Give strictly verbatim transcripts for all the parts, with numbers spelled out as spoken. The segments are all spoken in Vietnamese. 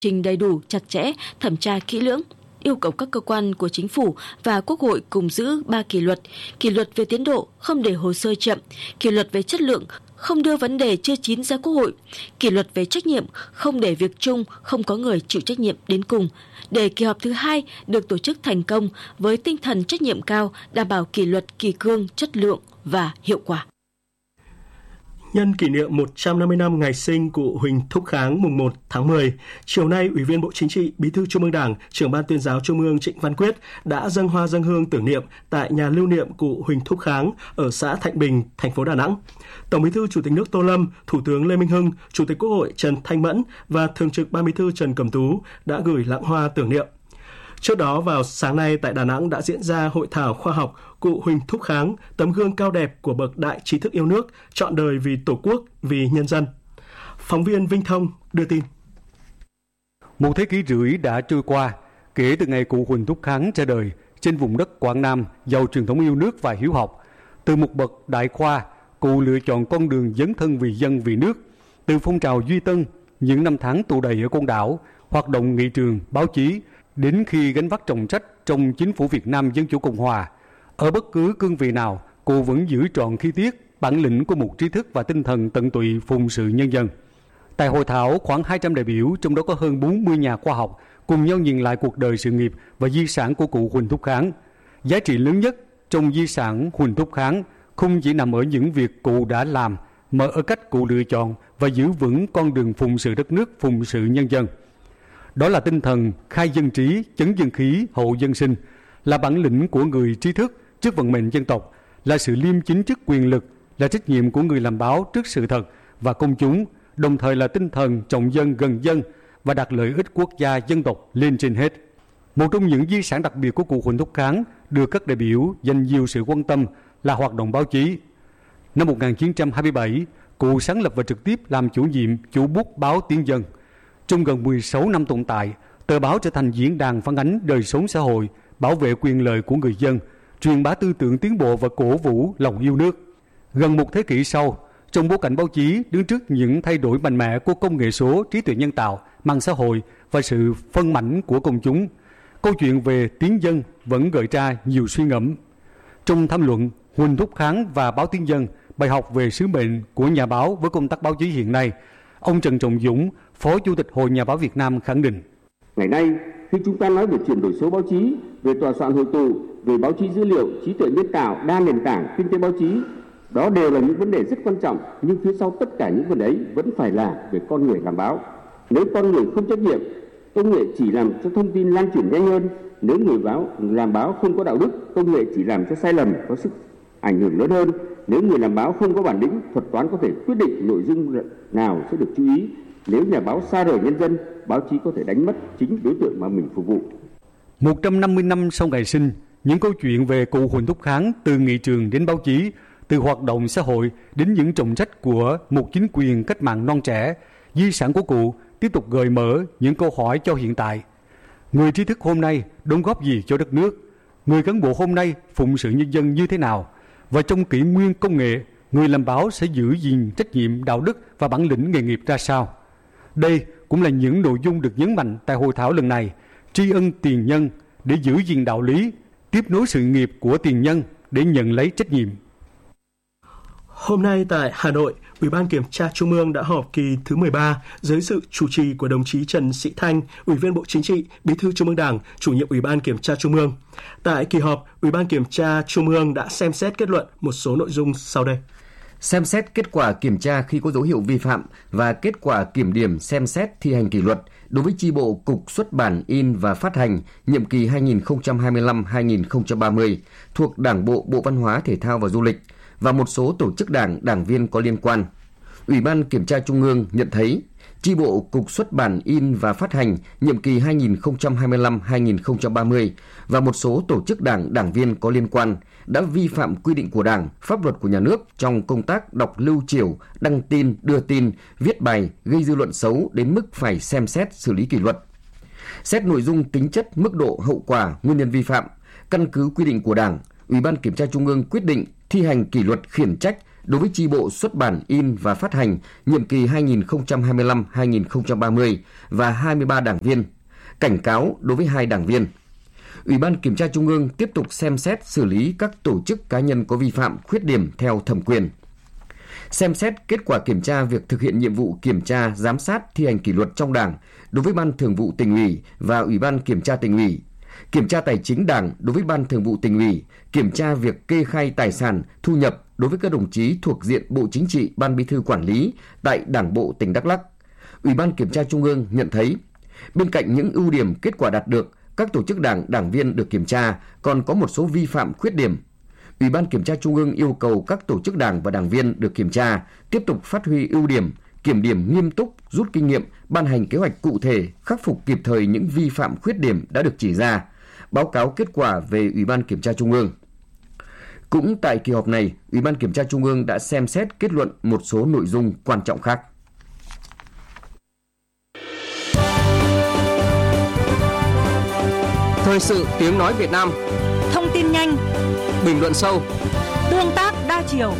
trình đầy đủ, chặt chẽ, thẩm tra kỹ lưỡng, yêu cầu các cơ quan của chính phủ và Quốc hội cùng giữ ba kỷ luật: kỷ luật về tiến độ, không để hồ sơ chậm; kỷ luật về chất lượng, không đưa vấn đề chưa chín ra Quốc hội; kỷ luật về trách nhiệm, không để việc chung không có người chịu trách nhiệm đến cùng, để kỳ họp thứ hai được tổ chức thành công với tinh thần trách nhiệm cao, đảm bảo kỷ luật, kỷ cương, chất lượng và hiệu quả. Nhân kỷ niệm một trăm năm mươi năm ngày sinh cụ Huỳnh Thúc Kháng mùng một tháng mười, chiều nay, Ủy viên Bộ Chính trị, Bí thư Trung ương Đảng, Trưởng ban Tuyên giáo Trung ương Trịnh Văn Quyết đã dâng hoa dâng hương tưởng niệm tại nhà lưu niệm cụ Huỳnh Thúc Kháng ở xã Thạnh Bình, thành phố Đà Nẵng. Tổng Bí thư Chủ tịch nước Tô Lâm, Thủ tướng Lê Minh Hưng, Chủ tịch Quốc hội Trần Thanh Mẫn và Thường trực Ban Bí thư Trần Cẩm Tú đã gửi lẵng hoa tưởng niệm. Trước đó, vào sáng nay tại Đà Nẵng đã diễn ra hội thảo khoa học cụ Huỳnh Thúc Kháng, tấm gương cao đẹp của bậc đại trí thức yêu nước, trọn đời vì Tổ quốc, vì nhân dân. Phóng viên Vinh Thông đưa tin. Một thế kỷ rưỡi đã trôi qua kể từ ngày cụ Huỳnh Thúc Kháng ra đời trên vùng đất Quảng Nam giàu truyền thống yêu nước và hiếu học. Từ một bậc đại khoa, cụ lựa chọn con đường dấn thân vì dân vì nước. Từ phong trào Duy Tân, những năm tháng tù đầy ở Côn Đảo, hoạt động nghị trường, báo chí, đến khi gánh vác trọng trách trong chính phủ Việt Nam Dân chủ Cộng hòa, ở bất cứ cương vị nào, cụ vẫn giữ trọn khí tiết, bản lĩnh của một trí thức và tinh thần tận tụy phụng sự nhân dân. Tại hội thảo, khoảng hai trăm đại biểu, trong đó có hơn bốn mươi nhà khoa học, cùng nhau nhìn lại cuộc đời sự nghiệp và di sản của cụ Huỳnh Thúc Kháng. Giá trị lớn nhất trong di sản Huỳnh Thúc Kháng không chỉ nằm ở những việc cụ đã làm, mà ở cách cụ lựa chọn và giữ vững con đường phụng sự đất nước, phụng sự nhân dân. Đó là tinh thần khai dân trí, chấn dân khí, hậu dân sinh, là bản lĩnh của người trí thức trước vận mệnh dân tộc, là sự liêm chính trước quyền lực, là trách nhiệm của người làm báo trước sự thật và công chúng, đồng thời là tinh thần trọng dân gần dân và đặt lợi ích quốc gia dân tộc lên trên hết. Một trong những di sản đặc biệt của cụ Huỳnh Thúc Kháng được các đại biểu dành nhiều sự quan tâm là hoạt động báo chí. Năm một nghìn chín trăm hai mươi bảy, cụ sáng lập và trực tiếp làm chủ nhiệm chủ bút báo Tiếng Dân. Trong gần mười sáu năm tồn tại, tờ báo trở thành diễn đàn phản ánh đời sống xã hội, bảo vệ quyền lợi của người dân, truyền bá tư tưởng tiến bộ và cổ vũ lòng yêu nước. Gần một thế kỷ sau, trong bối cảnh báo chí đứng trước những thay đổi mạnh mẽ của công nghệ số, trí tuệ nhân tạo, mạng xã hội và sự phân mảnh của công chúng, câu chuyện về Tiếng Dân vẫn gợi ra nhiều suy ngẫm. Trong tham luận Huỳnh Thúc Kháng và báo Tiếng Dân, bài học về sứ mệnh của nhà báo với công tác báo chí hiện nay, ông Trần Trọng Dũng, Phó Chủ tịch Hội Nhà báo Việt Nam khẳng định: Ngày nay, khi chúng ta nói về chuyển đổi số báo chí, về tòa soạn hội tụ, về báo chí dữ liệu, trí tuệ nhân tạo, đa nền tảng, kinh tế báo chí, đó đều là những vấn đề rất quan trọng, nhưng phía sau tất cả những vấn đề ấy vẫn phải là về con người làm báo. Nếu con người không trách nhiệm, công nghệ chỉ làm cho thông tin lan truyền nhanh hơn. Nếu người báo làm báo không có đạo đức, công nghệ chỉ làm cho sai lầm có sức ảnh hưởng lớn hơn. Nếu người làm báo không có bản lĩnh, thuật toán có thể quyết định nội dung nào sẽ được chú ý. Nếu nhà báo xa rời nhân dân, báo chí có thể đánh mất chính đối tượng mà mình phục vụ. một trăm năm mươi năm sau ngày sinh, những câu chuyện về cụ Huỳnh Thúc Kháng từ nghị trường đến báo chí, từ hoạt động xã hội đến những trọng trách của một chính quyền cách mạng non trẻ, di sản của cụ tiếp tục gợi mở những câu hỏi cho hiện tại. Người trí thức hôm nay đóng góp gì cho đất nước? Người cán bộ hôm nay phụng sự nhân dân như thế nào? Và trong kỷ nguyên công nghệ, người làm báo sẽ giữ gìn trách nhiệm, đạo đức và bản lĩnh nghề nghiệp ra sao? Đây cũng là những nội dung được nhấn mạnh tại hội thảo lần này: tri ân tiền nhân để giữ gìn đạo lý, tiếp nối sự nghiệp của tiền nhân để nhận lấy trách nhiệm. Hôm nay tại Hà Nội, Ủy ban Kiểm tra Trung ương đã họp kỳ thứ mười ba dưới sự chủ trì của đồng chí Trần Sĩ Thanh, Ủy viên Bộ Chính trị, Bí thư Trung ương Đảng, Chủ nhiệm Ủy ban Kiểm tra Trung ương. Tại kỳ họp, Ủy ban Kiểm tra Trung ương đã xem xét kết luận một số nội dung sau đây. Xem xét kết quả kiểm tra khi có dấu hiệu vi phạm và kết quả kiểm điểm xem xét thi hành kỷ luật đối với chi bộ Cục Xuất bản in và Phát hành nhiệm kỳ hai nghìn không trăm hai mươi lăm đến hai nghìn không trăm ba mươi thuộc Đảng bộ Bộ Văn hóa, Thể thao và Du lịch và một số tổ chức đảng, đảng viên có liên quan. Ủy ban Kiểm tra Trung ương nhận thấy chi bộ Cục Xuất bản in và Phát hành nhiệm kỳ hai nghìn không trăm hai mươi lăm đến hai nghìn không trăm ba mươi và một số tổ chức đảng, đảng viên có liên quan đã vi phạm quy định của Đảng, pháp luật của nhà nước trong công tác đọc lưu triểu, đăng tin, đưa tin, viết bài gây dư luận xấu đến mức phải xem xét xử lý kỷ luật. Xét nội dung, tính chất, mức độ, hậu quả, nguyên nhân vi phạm, căn cứ quy định của Đảng, Ủy ban Kiểm tra Trung ương quyết định thi hành kỷ luật khiển trách đối với chi bộ xuất bản in và phát hành nhiệm kỳ hai nghìn không trăm hai mươi lăm đến hai nghìn không trăm ba mươi và hai mươi ba đảng viên. Cảnh cáo đối với hai đảng viên. Ủy ban Kiểm tra Trung ương tiếp tục xem xét xử lý các tổ chức cá nhân có vi phạm khuyết điểm theo thẩm quyền. Xem xét kết quả kiểm tra việc thực hiện nhiệm vụ kiểm tra, giám sát thi hành kỷ luật trong Đảng đối với Ban Thường vụ Tỉnh ủy và Ủy ban Kiểm tra Tỉnh ủy. Kiểm tra tài chính Đảng đối với Ban Thường vụ Tỉnh ủy, kiểm tra việc kê khai tài sản, thu nhập đối với các đồng chí thuộc diện Bộ Chính trị, Ban Bí thư quản lý tại Đảng bộ tỉnh Đắk Lắk. Ủy ban Kiểm tra Trung ương nhận thấy, bên cạnh những ưu điểm kết quả đạt được, các tổ chức đảng, đảng viên được kiểm tra còn có một số vi phạm khuyết điểm. Ủy ban Kiểm tra Trung ương yêu cầu các tổ chức đảng và đảng viên được kiểm tra tiếp tục phát huy ưu điểm, kiểm điểm nghiêm túc, rút kinh nghiệm, ban hành kế hoạch cụ thể, khắc phục kịp thời những vi phạm khuyết điểm đã được chỉ ra, báo cáo kết quả về Ủy ban Kiểm tra Trung ương. Cũng tại kỳ họp này, Ủy ban Kiểm tra Trung ương đã xem xét kết luận một số nội dung quan trọng khác. Thời sự tiếng nói Việt Nam. Thông tin nhanh, bình luận sâu, tương tác đa chiều.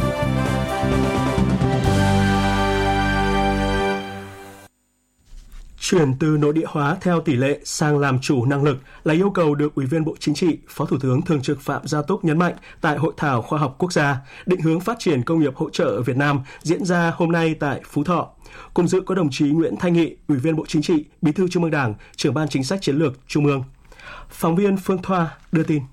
Chuyển từ nội địa hóa theo tỷ lệ sang làm chủ năng lực là yêu cầu được Ủy viên Bộ Chính trị, Phó Thủ tướng Thường trực Phạm Gia Túc nhấn mạnh tại Hội thảo Khoa học Quốc gia, định hướng phát triển công nghiệp hỗ trợ ở Việt Nam diễn ra hôm nay tại Phú Thọ. Cùng dự có đồng chí Nguyễn Thanh Nghị, Ủy viên Bộ Chính trị, Bí thư Trung ương Đảng, Trưởng ban Chính sách Chiến lược Trung ương. Phóng viên Phương Thoa đưa tin.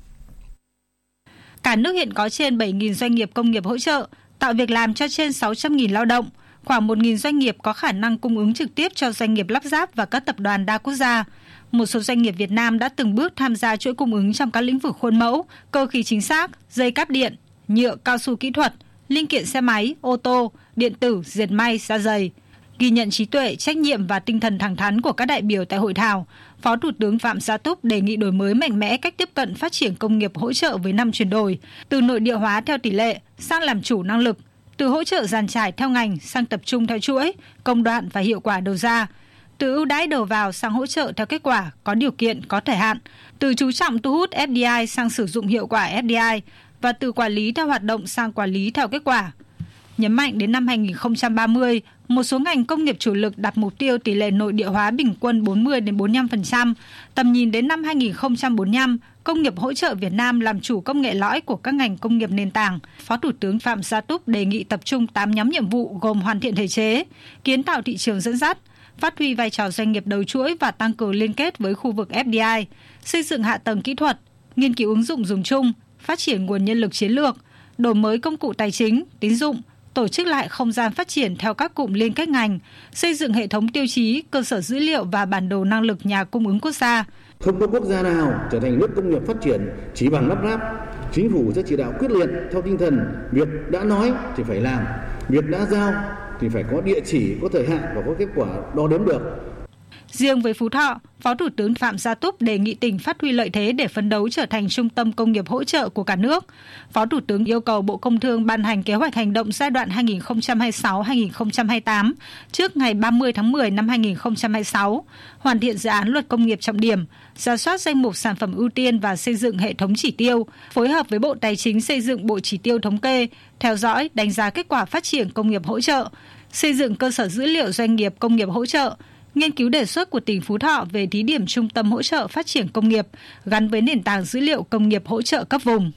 Cả nước hiện có trên bảy nghìn doanh nghiệp công nghiệp hỗ trợ, tạo việc làm cho trên sáu trăm nghìn lao động. Khoảng một nghìn doanh nghiệp có khả năng cung ứng trực tiếp cho doanh nghiệp lắp ráp và các tập đoàn đa quốc gia. Một số doanh nghiệp Việt Nam đã từng bước tham gia chuỗi cung ứng trong các lĩnh vực khuôn mẫu, cơ khí chính xác, dây cáp điện, nhựa, cao su kỹ thuật, linh kiện xe máy, ô tô, điện tử, dệt may, da giày. Ghi nhận trí tuệ, trách nhiệm và tinh thần thẳng thắn của các đại biểu tại hội thảo, Phó Thủ tướng Phạm Gia Túc đề nghị đổi mới mạnh mẽ cách tiếp cận phát triển công nghiệp hỗ trợ với năm chuyển đổi, từ nội địa hóa theo tỷ lệ sang làm chủ năng lực, từ hỗ trợ dàn trải theo ngành sang tập trung theo chuỗi, công đoạn và hiệu quả đầu ra, từ ưu đãi đầu vào sang hỗ trợ theo kết quả, có điều kiện, có thời hạn, từ chú trọng thu hút ép đê i sang sử dụng hiệu quả ép đê i và từ quản lý theo hoạt động sang quản lý theo kết quả. Nhấn mạnh đến năm hai nghìn không trăm ba mươi, một số ngành công nghiệp chủ lực đặt mục tiêu tỷ lệ nội địa hóa bình quân bốn mươi đến bốn mươi lăm phần trăm. Tầm nhìn đến năm hai nghìn không trăm bốn mươi lăm, công nghiệp hỗ trợ Việt Nam làm chủ công nghệ lõi của các ngành công nghiệp nền tảng. Phó Thủ tướng Phạm Gia Túc đề nghị tập trung tám nhóm nhiệm vụ gồm hoàn thiện thể chế, kiến tạo thị trường dẫn dắt, phát huy vai trò doanh nghiệp đầu chuỗi và tăng cường liên kết với khu vực ép đê i, xây dựng hạ tầng kỹ thuật, nghiên cứu ứng dụng dùng chung, phát triển nguồn nhân lực chiến lược, đổi mới công cụ tài chính, tín dụng, tổ chức lại không gian phát triển theo các cụm liên kết ngành, xây dựng hệ thống tiêu chí, cơ sở dữ liệu và bản đồ năng lực nhà cung ứng quốc gia. Không có quốc gia nào trở thành nước công nghiệp phát triển chỉ bằng lắp ráp. Chính phủ sẽ chỉ đạo quyết liệt theo tinh thần việc đã nói thì phải làm, việc đã giao thì phải có địa chỉ, có thời hạn và có kết quả đo đếm được. Riêng với Phú Thọ, Phó Thủ tướng Phạm Gia Túc đề nghị tỉnh phát huy lợi thế để phấn đấu trở thành trung tâm công nghiệp hỗ trợ của cả nước. Phó Thủ tướng yêu cầu Bộ Công Thương ban hành kế hoạch hành động giai đoạn hai nghìn không trăm hai mươi sáu đến hai nghìn không trăm hai mươi tám trước ngày ba mươi tháng mười năm hai nghìn không trăm hai mươi sáu, hoàn thiện dự án luật công nghiệp trọng điểm, rà soát danh mục sản phẩm ưu tiên và xây dựng hệ thống chỉ tiêu, phối hợp với Bộ Tài chính xây dựng bộ chỉ tiêu thống kê, theo dõi, đánh giá kết quả phát triển công nghiệp hỗ trợ, xây dựng cơ sở dữ liệu doanh nghiệp công nghiệp hỗ trợ, nghiên cứu đề xuất của tỉnh Phú Thọ về thí điểm trung tâm hỗ trợ phát triển công nghiệp gắn với nền tảng dữ liệu công nghiệp hỗ trợ cấp vùng.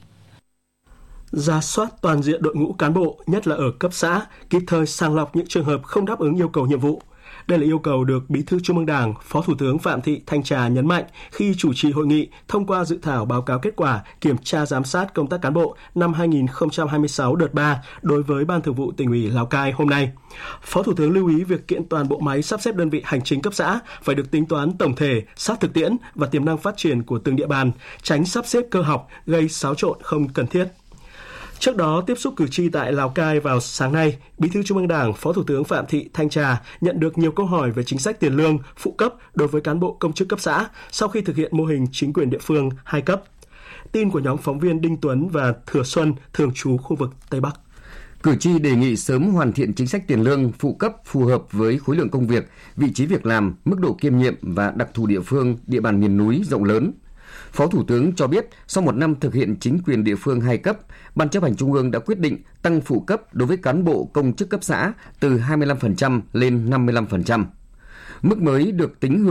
Rà soát toàn diện đội ngũ cán bộ, nhất là ở cấp xã, kịp thời sàng lọc những trường hợp không đáp ứng yêu cầu nhiệm vụ. Đây là yêu cầu được Bí thư Trung ương Đảng, Phó Thủ tướng Phạm Thị Thanh Trà nhấn mạnh khi chủ trì hội nghị thông qua dự thảo báo cáo kết quả kiểm tra giám sát công tác cán bộ năm hai nghìn không trăm hai mươi sáu đợt ba đối với Ban Thường vụ Tỉnh ủy Lào Cai hôm nay. Phó Thủ tướng lưu ý việc kiện toàn bộ máy sắp xếp đơn vị hành chính cấp xã phải được tính toán tổng thể, sát thực tiễn và tiềm năng phát triển của từng địa bàn, tránh sắp xếp cơ học gây xáo trộn không cần thiết. Trước đó, tiếp xúc cử tri tại Lào Cai vào sáng nay, Bí thư Trung ương Đảng, Phó Thủ tướng Phạm Thị Thanh Trà nhận được nhiều câu hỏi về chính sách tiền lương, phụ cấp đối với cán bộ công chức cấp xã sau khi thực hiện mô hình chính quyền địa phương hai cấp. Tin của nhóm phóng viên Đinh Tuấn và Thừa Xuân, thường trú khu vực Tây Bắc. Cử tri đề nghị sớm hoàn thiện chính sách tiền lương, phụ cấp phù hợp với khối lượng công việc, vị trí việc làm, mức độ kiêm nhiệm và đặc thù địa phương, địa bàn miền núi rộng lớn. Phó Thủ tướng cho biết, sau một năm thực hiện chính quyền địa phương hai cấp, Ban Chấp hành Trung ương đã quyết định tăng phụ cấp đối với cán bộ công chức cấp xã từ hai mươi lăm phần trăm lên năm mươi lăm phần trăm. Mức mới được tính hưởng